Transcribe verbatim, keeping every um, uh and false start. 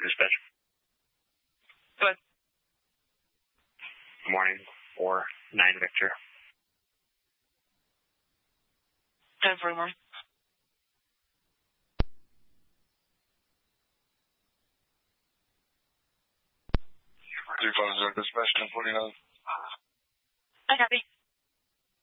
dispatch. Go ahead. Good morning. four nine Victor. ten forty-one. three five zero dispatch, ten forty-nine. I copy.